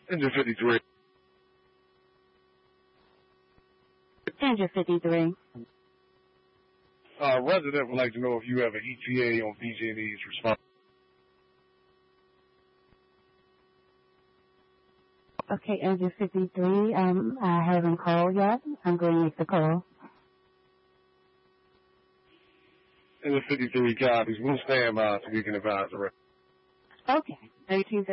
Engine 53. Engine 53. Resident would like to know if you have an ETA on PG&E's response. Okay, Engine 53, I haven't called yet. I'm going to make the call. Engine 53 copies. We'll stand by so we can advise the rest. Okay. 13